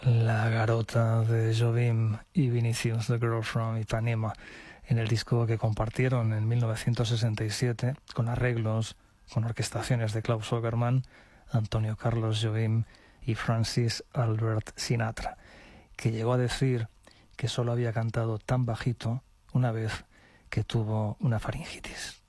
La garota de Jobim y Vinicius, The Girl from Ipanema, en el disco que compartieron en 1967, con arreglos, con orquestaciones de Klaus Ogerman, Antonio Carlos Jobim y Francis Albert Sinatra, que llegó a decir que solo había cantado tan bajito una vez que tuvo una faringitis.